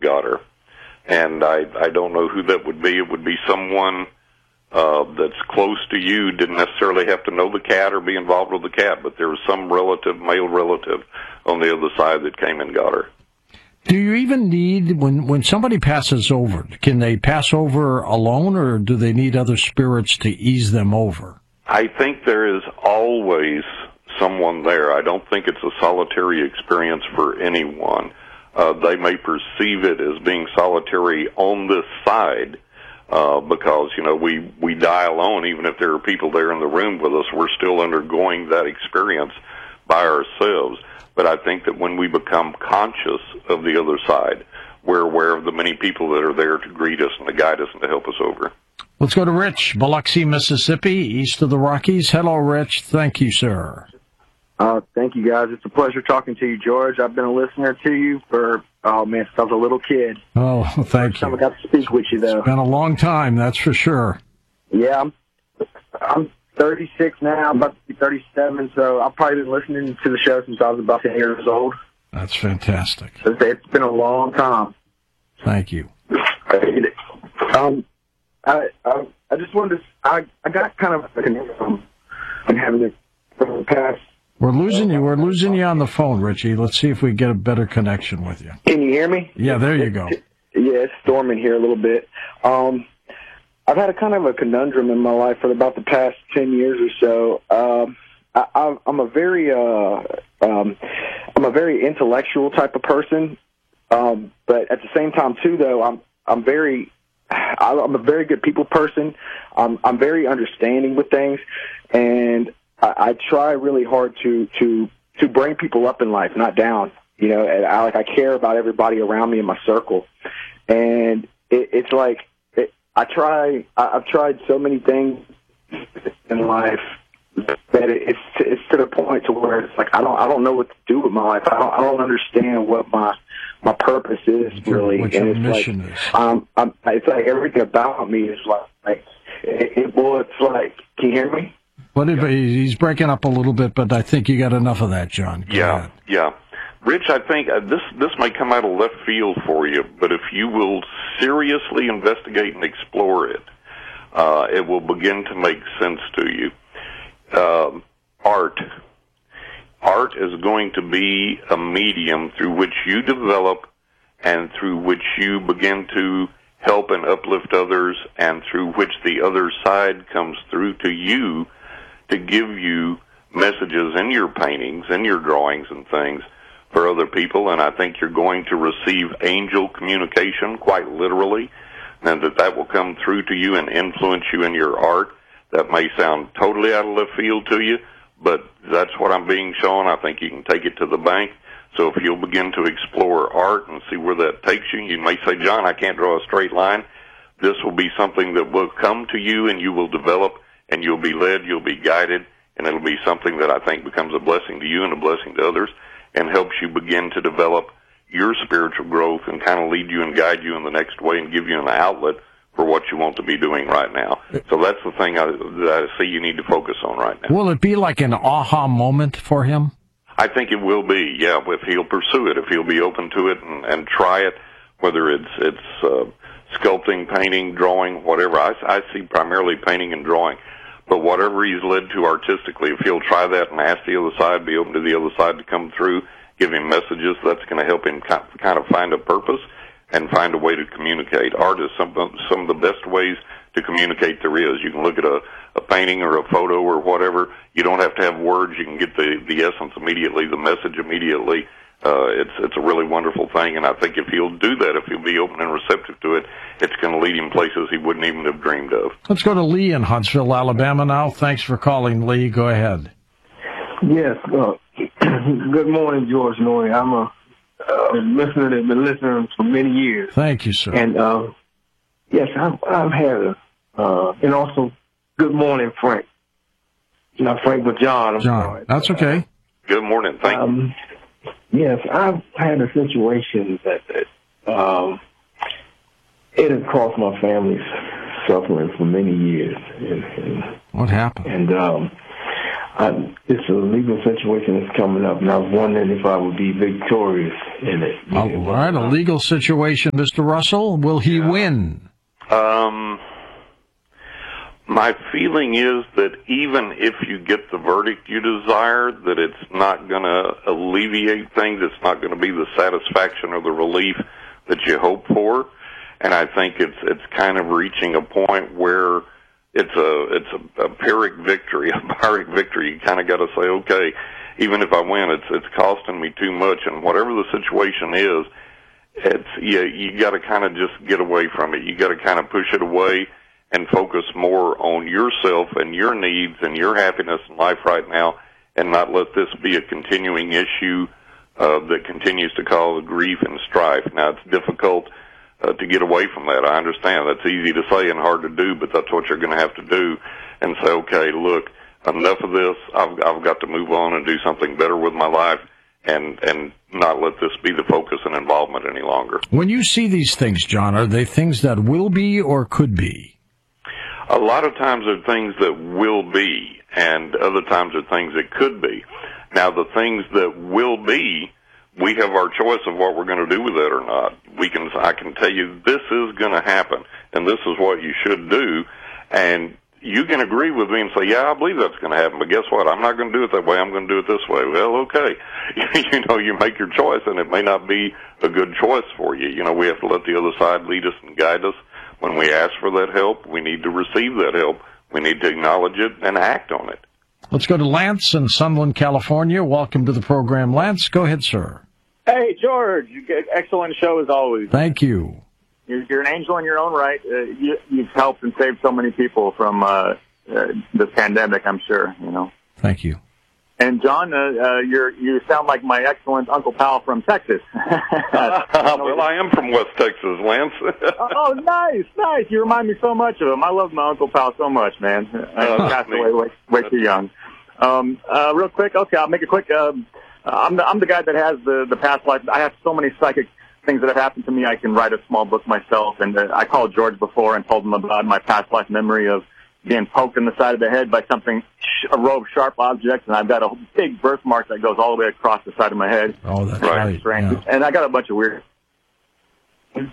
and got her. And I don't know who that would be. It would be someone that's close to you, didn't necessarily have to know the cat or be involved with the cat, but there was some relative, male relative, on the other side that came and got her. Do you even need, when somebody passes over, can they pass over alone, or do they need other spirits to ease them over? I think there is always someone there. I don't think it's a solitary experience for anyone. They may perceive it as being solitary on this side, because, we die alone. Even if there are people there in the room with us, we're still undergoing that experience by ourselves. But I think that when we become conscious of the other side, we're aware of the many people that are there to greet us and to guide us and to help us over. Let's go to Rich, Biloxi, Mississippi, east of the Rockies. Hello, Rich. Thank you, sir. Thank you, guys. It's a pleasure talking to you, George. I've been a listener to you since I was a little kid. Oh, thank you. I got to speak with you, though. It's been a long time, that's for sure. Yeah, I'm 36 now. I'm about to be 37, so I've probably been listening to the show since I was about 10 years old. That's fantastic. It's been a long time. Thank you. I just wanted to. I got kind of I'm having it from the past. We're losing you. We're losing you on the phone, Richie. Let's see if we get a better connection with you. Can you hear me? Yeah, there you go. Yeah, it's storming here a little bit. I've had a kind of a conundrum in my life for about the past 10 years or so. I'm a very intellectual type of person, but at the same time too, though, I'm a very good people person. I'm very understanding with things, and I try really hard to bring people up in life, not down. And I care about everybody around me in my circle, and it's like I've tried so many things in life that it's to the point to where it's like I don't know what to do with my life. I don't understand what my purpose is really, what your and it's mission like is. It's like everything about me is like it's like. Can you hear me? He's breaking up a little bit, but I think you got enough of that, John. Go ahead. Yeah. Rich, I think this may come out of left field for you, but if you will seriously investigate and explore it, it will begin to make sense to you. Art is going to be a medium through which you develop and through which you begin to help and uplift others, and through which the other side comes through to you to give you messages in your paintings, in your drawings and things for other people. And I think you're going to receive angel communication, quite literally, and that will come through to you and influence you in your art. That may sound totally out of left field to you, but that's what I'm being shown. I think you can take it to the bank. So if you'll begin to explore art and see where that takes you, you may say, John, I can't draw a straight line. This will be something that will come to you, and you will develop, and you'll be led, you'll be guided, and it'll be something that I think becomes a blessing to you and a blessing to others, and helps you begin to develop your spiritual growth and kind of lead you and guide you in the next way and give you an outlet for what you want to be doing right now. So that's the thing that I see you need to focus on right now. Will it be like an aha moment for him? I think it will be, yeah, if he'll pursue it, if he'll be open to it and try it, whether it's sculpting, painting, drawing, whatever. I see primarily painting and drawing. But whatever he's led to artistically, if he'll try that and ask the other side, be open to the other side to come through, give him messages, that's going to help him kind of find a purpose and find a way to communicate. Art is some of the best ways to communicate there is. You can look at a painting or a photo or whatever. You don't have to have words. You can get the essence immediately, the message immediately. It's a really wonderful thing, and I think if he'll do that, if he'll be open and receptive to it, it's going to lead him places he wouldn't even have dreamed of. Let's go to Lee in Huntsville, Alabama now. Thanks for calling, Lee. Go ahead. Yes. Good morning, George Noy. I'm a listener that's been listening for many years. Thank you, sir. And, yes, I've had and also, good morning, Frank. Not Frank, but John. I'm sorry. That's okay. Good morning. Thank you. Yes, I've had a situation that it has caused my family suffering for many years. What happened? And it's a legal situation that's coming up, and I was wondering if I would be victorious in it. All right, a legal situation, Mr. Russell. Will he win? My feeling is that even if you get the verdict you desire, that it's not going to alleviate things. It's not going to be the satisfaction or the relief that you hope for. And I think it's kind of reaching a point where it's a Pyrrhic victory, a Pyrrhic victory. You kind of got to say, okay, even if I win, it's costing me too much. And whatever the situation is, you got to kind of just get away from it. You got to kind of push it away and focus more on yourself and your needs and your happiness in life right now, and not let this be a continuing issue that continues to cause grief and strife. Now, it's difficult to get away from that. I understand. That's easy to say and hard to do, but that's what you're going to have to do, and say, okay, look, enough of this. I've got to move on and do something better with my life, and not let this be the focus and involvement any longer. When you see these things, John, are they things that will be or could be? A lot of times they're things that will be, and other times they're things that could be. Now, the things that will be, we have our choice of what we're going to do with that or not. I can tell you this is going to happen, and this is what you should do, and you can agree with me and say, yeah, I believe that's going to happen, but guess what? I'm not going to do it that way. I'm going to do it this way. Well, okay. You make your choice, and it may not be a good choice for you. We have to let the other side lead us and guide us. When we ask for that help, we need to receive that help. We need to acknowledge it and act on it. Let's go to Lance in Sunland, California. Welcome to the program, Lance. Go ahead, sir. Hey, George. Excellent show as always. Thank you. You're an angel in your own right. You've helped and saved so many people from this pandemic, I'm sure. Thank you. And John, you sound like my excellent Uncle Pal from Texas. Well, I am from West Texas, Lance. Oh, nice. You remind me so much of him. I love my Uncle Pal so much, man. I passed away way too young. Real quick, okay, I'll make it quick. I'm the guy that has the past life. I have so many psychic things that have happened to me. I can write a small book myself, and I called George before and told him about my past life memory of being poked in the side of the head by something, a row of sharp objects, and I've got a big birthmark that goes all the way across the side of my head. Oh, that's right. Yeah. And I got a bunch of weird. This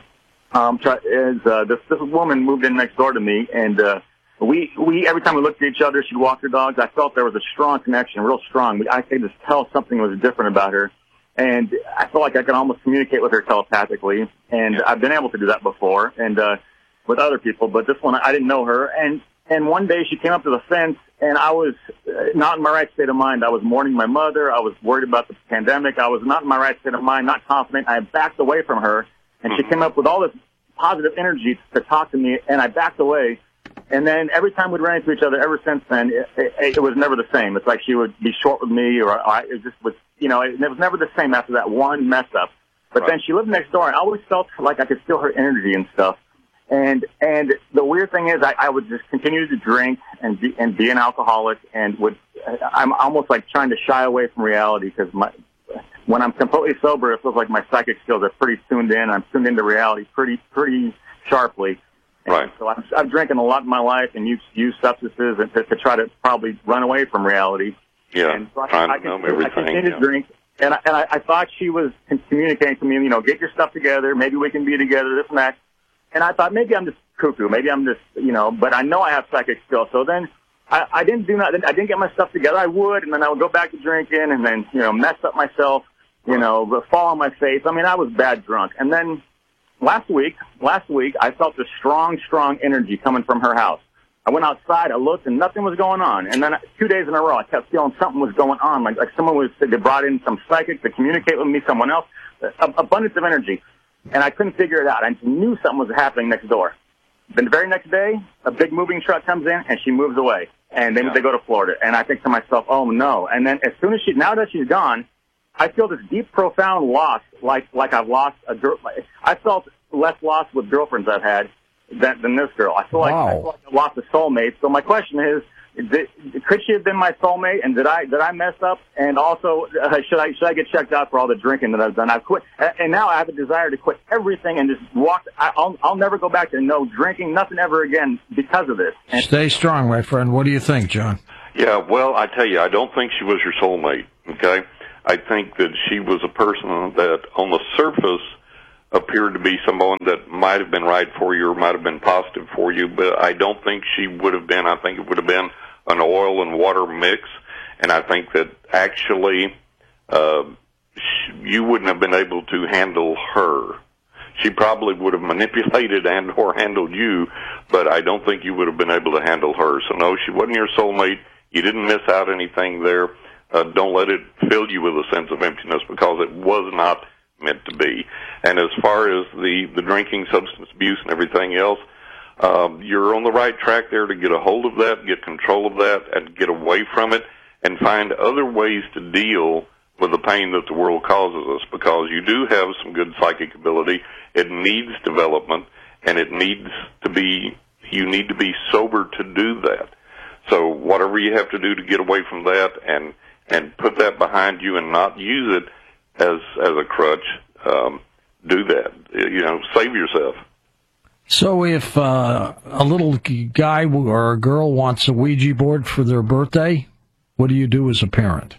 woman moved in next door to me, and we every time we looked at each other, she'd walk her dogs. I felt there was a strong connection, real strong. I could just tell something was different about her, and I felt like I could almost communicate with her telepathically. And I've been able to do that before, and with other people, but this one I didn't know her. And one day she came up to the fence, and I was not in my right state of mind. I was mourning my mother. I was worried about the pandemic. I was not in my right state of mind, not confident. I backed away from her, and she came up with all this positive energy to talk to me, and I backed away. And then every time we'd run into each other ever since then, it was never the same. It's like she would be short with me, or it just was, it was never the same after that one mess up. But then she lived next door, and I always felt like I could feel her energy and stuff. And the weird thing is, I would just continue to drink and be an alcoholic, and I'm almost like trying to shy away from reality, because when I'm completely sober, it feels like my psychic skills are pretty tuned in. I'm tuned into reality pretty sharply. Right. So I've drinking a lot in my life and used substances to try to probably run away from reality. Yeah. And so trying to numb everything. I continued to drink. And I thought she was communicating to me, get your stuff together. Maybe we can be together, this and that. And I thought maybe I'm just cuckoo. Maybe I'm just, but I know I have psychic skills. So then I didn't do that. I didn't get my stuff together. I would, and then I would go back to drinking and then, mess up myself, fall on my face. I mean, I was bad drunk. And then last week, I felt this strong energy coming from her house. I went outside, I looked, and nothing was going on. And then 2 days in a row, I kept feeling something was going on. Like someone they brought in some psychic to communicate with me, someone else, abundance of energy. And I couldn't figure it out. I now something was happening next door. Then the very next day, a big moving truck comes in, and she moves away. And then they go to Florida. And I think to myself, oh, no. And then as soon as now that she's gone, I feel this deep, profound loss, like I've lost a girl. I felt less loss with girlfriends I've had than this girl. I feel like I lost a soulmate. So my question is, could she have been my soulmate? And did I mess up? And also, should I get checked out for all the drinking that I've done? I've quit, and now I have a desire to quit everything and just walk. I'll never go back to no drinking, nothing ever again because of this. Stay strong, my friend. What do you think, John? Yeah, well, I tell you, I don't think she was your soulmate, okay? I think that she was a person that on the surface appeared to be someone that might have been right for you or might have been positive for you, but I don't think she would have been. I think it would have been an oil and water mix, and I think that actually you wouldn't have been able to handle her. She probably would have manipulated and or handled you, but I don't think you would have been able to handle her. So no, she wasn't your soulmate. You didn't miss out anything there. Don't let it fill you with a sense of emptiness, because it was not meant to be. And as far as the drinking, substance abuse, and everything else, you're on the right track there to get a hold of that, get control of that, and get away from it, and find other ways to deal with the pain that the world causes us, because you do have some good psychic ability. It needs development, and you need to be sober to do that. So whatever you have to do to get away from that and put that behind you and not use it as a crutch, do that. Save yourself. So if a little guy or a girl wants a Ouija board for their birthday, what do you do as a parent?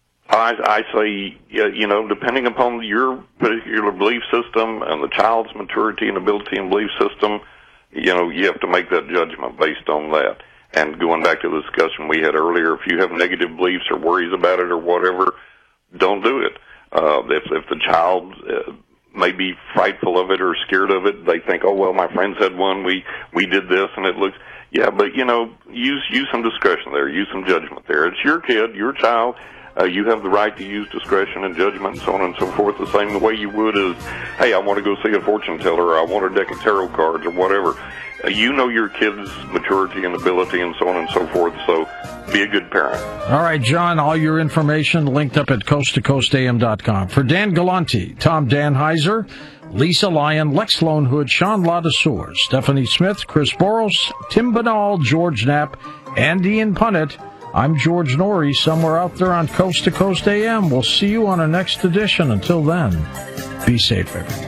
I say, depending upon your particular belief system and the child's maturity and ability and belief system, you have to make that judgment based on that. And going back to the discussion we had earlier, if you have negative beliefs or worries about it or whatever, don't do it. If the child may be frightful of it or scared of it, they think, oh, well, my friends had one, we did this, and it looks, yeah, but, use some discretion there, use some judgment there. It's your kid, your child. You have the right to use discretion and judgment and so on and so forth, the same way you would as, hey, I want to go see a fortune teller, or I want a deck of tarot cards, or whatever. You know your kid's maturity and ability and so on and so forth, so be a good parent. All right, John, all your information linked up at coasttocoastam.com. For Dan Galante, Tom Danheiser, Lisa Lyon, Lex Lonehood, Sean Ladouceur, Stephanie Smith, Chris Boros, Tim Banal, George Knapp, and Ian Punnett, I'm George Norrie, somewhere out there on Coast to Coast AM. We'll see you on our next edition. Until then, be safe, everyone.